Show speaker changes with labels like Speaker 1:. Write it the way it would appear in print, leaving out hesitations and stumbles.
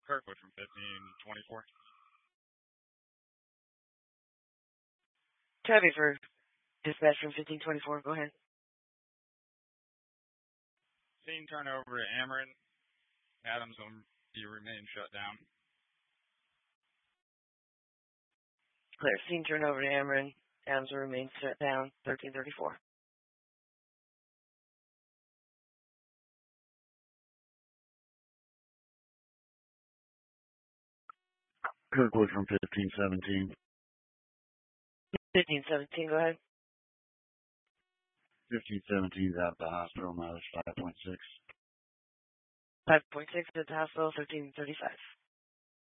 Speaker 1: Kirkwood from 1524.
Speaker 2: Tabby for dispatch from 1524. Go ahead.
Speaker 1: Scene turnover to Ameren. Adams will remain shut down.
Speaker 2: Clear. Scene turnover to Ameren. Adams will remain shut down. 1334.
Speaker 3: Kirkwood from 1517.
Speaker 2: 1517, go ahead.
Speaker 3: 1517 is out of the hospital, mileage 5.6.
Speaker 2: 5.6 at the hospital, 1335.